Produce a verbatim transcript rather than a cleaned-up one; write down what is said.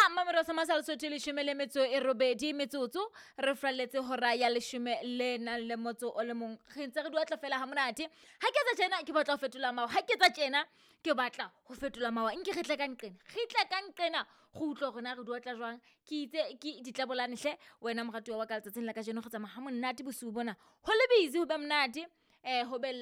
mamero sa masal sothi leshome le metso e robedi metsotso re fralletse hora ya leshome le nang le motso o le mong re ntse re duatla fela ha monate ha ke tsa tjena ke batla ho fetola mawa ha ke tsa tjena ke batla ho fetola mawa nke re tle ka nqena re tle ka nqena go utlwa rona re duatla jwang ke itse ke ditlabolane hle wena moratuwa wa ka letsatsing la ka jeno go tsamaya ha monate bosiu bona ho le busy ho be monate eh ho be